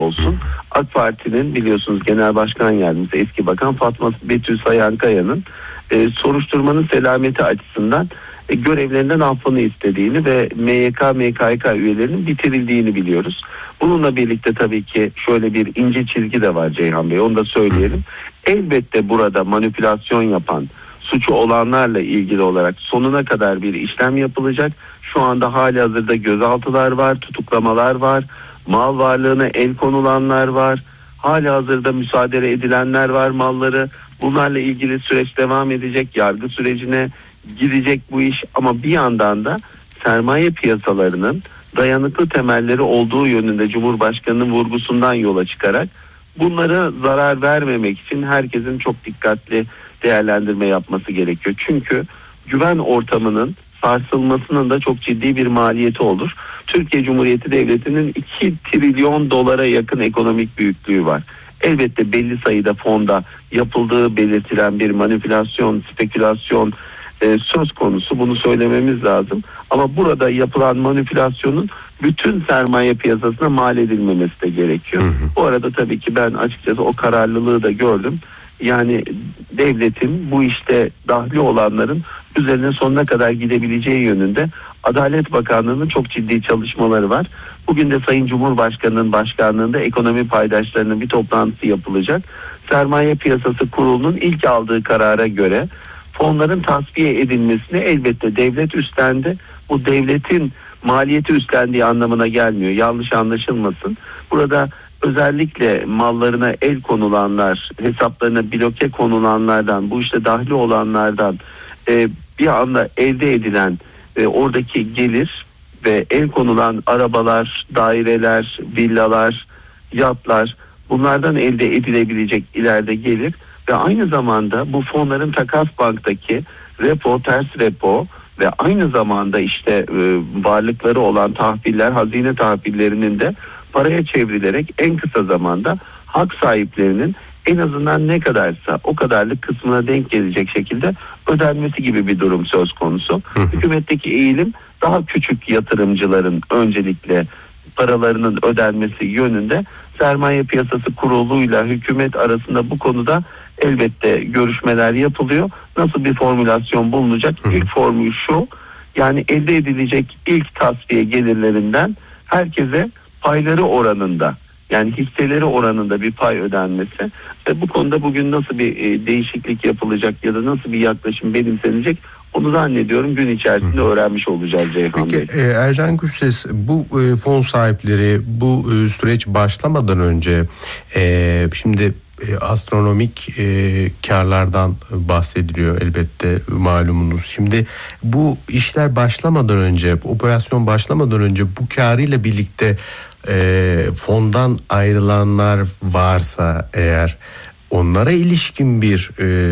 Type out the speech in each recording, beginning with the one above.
olsun. AK Parti'nin biliyorsunuz Genel Başkan Yardımcısı eski Bakan Fatma Betül Sayankaya'nın soruşturmanın selameti açısından görevlerinden affını istediğini ve MYK, MKYK üyelerinin bitirildiğini biliyoruz. Bununla birlikte tabii ki şöyle bir ince çizgi de var Ceyhan Bey, onu da söyleyelim. Elbette burada manipülasyon yapan, suçu olanlarla ilgili olarak sonuna kadar bir işlem yapılacak. Şu anda halihazırda gözaltılar var, tutuklamalar var, mal varlığına el konulanlar var, halihazırda müsaade edilenler var malları. Bunlarla ilgili süreç devam edecek, yargı sürecine gidecek bu iş, ama bir yandan da sermaye piyasalarının dayanıklı temelleri olduğu yönünde Cumhurbaşkanı'nın vurgusundan yola çıkarak bunlara zarar vermemek için herkesin çok dikkatli değerlendirme yapması gerekiyor. Çünkü güven ortamının sarsılmasının da çok ciddi bir maliyeti olur. Türkiye Cumhuriyeti Devleti'nin 2 trilyon dolara yakın ekonomik büyüklüğü var. Elbette belli sayıda fonda yapıldığı belirtilen bir manipülasyon, spekülasyon söz konusu, bunu söylememiz lazım. Ama burada yapılan manipülasyonun bütün sermaye piyasasına mal edilmemesi de gerekiyor. Bu arada tabii ki ben açıkçası o kararlılığı da gördüm. Yani devletin bu işte dahli olanların üzerine sonuna kadar gidebileceği yönünde Adalet Bakanlığı'nın çok ciddi çalışmaları var. Bugün de Sayın Cumhurbaşkanı'nın başkanlığında ekonomi paydaşlarının bir toplantısı yapılacak. Sermaye Piyasası Kurulu'nun ilk aldığı karara göre fonların tasfiye edilmesini elbette devlet üstlendi. Bu devletin maliyeti üstlendiği anlamına gelmiyor. Yanlış anlaşılmasın. Burada özellikle mallarına el konulanlar, hesaplarına bloke konulanlardan, bu işte dahli olanlardan bir anda elde edilen oradaki gelir ve el konulan arabalar, daireler, villalar, yatlar, bunlardan elde edilebilecek ileride gelir ve aynı zamanda bu fonların takas banktaki repo, ters repo ve aynı zamanda işte varlıkları olan tahviller, hazine tahvillerinin de paraya çevrilerek en kısa zamanda hak sahiplerinin en azından ne kadarsa o kadarlık kısmına denk gelecek şekilde ödenmesi gibi bir durum söz konusu. Hükümetteki eğilim daha küçük yatırımcıların öncelikle paralarının ödenmesi yönünde. Sermaye Piyasası Kurulu'yla hükümet arasında bu konuda elbette görüşmeler yapılıyor. Nasıl bir formülasyon bulunacak? İlk formül şu: yani elde edilecek ilk tasfiye gelirlerinden herkese payları oranında, yani hisseleri oranında bir pay ödenmesi ve bu konuda bugün nasıl bir değişiklik yapılacak ya da nasıl bir yaklaşım benimsenecek, onu zannediyorum gün içerisinde öğrenmiş olacağız Ceyhan Bey. Peki Ercan Gürses, bu fon sahipleri bu süreç başlamadan önce şimdi astronomik karlardan bahsediliyor elbette, malumunuz. Şimdi bu işler başlamadan önce, operasyon başlamadan önce bu karıyla birlikte fondan ayrılanlar varsa eğer, onlara ilişkin bir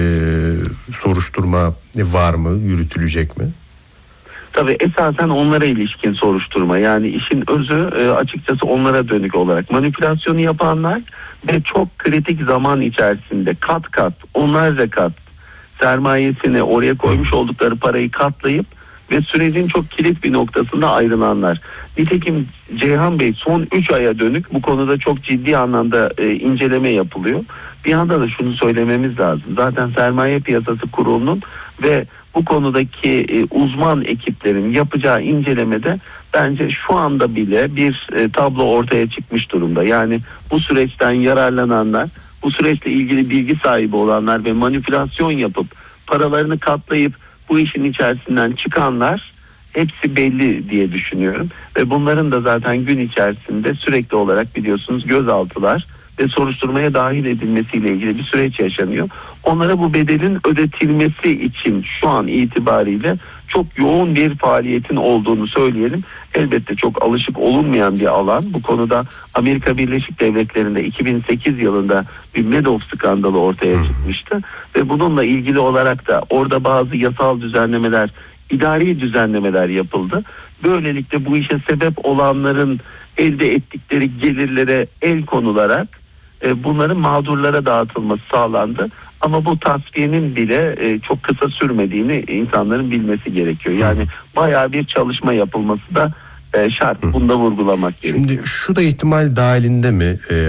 soruşturma var mı, yürütülecek mi? Tabii esasen onlara ilişkin soruşturma, yani işin özü açıkçası onlara dönük olarak manipülasyonu yapanlar ve çok kritik zaman içerisinde kat kat, onlarca kat sermayesini oraya koymuş oldukları parayı katlayıp ve sürecin çok kilit bir noktasında ayrılanlar. Nitekim Ceyhan Bey, son 3 aya dönük bu konuda çok ciddi anlamda inceleme yapılıyor. Bir yanda da şunu söylememiz lazım. Zaten Sermaye Piyasası Kurulu'nun ve bu konudaki uzman ekiplerin yapacağı incelemede bence şu anda bile bir tablo ortaya çıkmış durumda. Yani bu süreçten yararlananlar, bu süreçle ilgili bilgi sahibi olanlar ve manipülasyon yapıp paralarını katlayıp bu işin içerisinden çıkanlar hepsi belli diye düşünüyorum. Ve bunların da zaten gün içerisinde sürekli olarak biliyorsunuz gözaltılar ve soruşturmaya dahil edilmesiyle ilgili bir süreç yaşanıyor. Onlara bu bedelin ödetilmesi için şu an itibariyle çok yoğun bir faaliyetin olduğunu söyleyelim. Elbette çok alışık olunmayan bir alan. Bu konuda Amerika Birleşik Devletleri'nde 2008 yılında bir Madoff skandalı ortaya çıkmıştı. Ve bununla ilgili olarak da orada bazı yasal düzenlemeler, idari düzenlemeler yapıldı. Böylelikle bu işe sebep olanların elde ettikleri gelirlere el konularak bunların mağdurlara dağıtılması sağlandı. Ama bu tasfiyenin bile çok kısa sürmediğini insanların bilmesi gerekiyor. Yani bayağı bir çalışma yapılması da şart. Bunu da vurgulamak gerekiyor. Şimdi şu da ihtimal dahilinde mi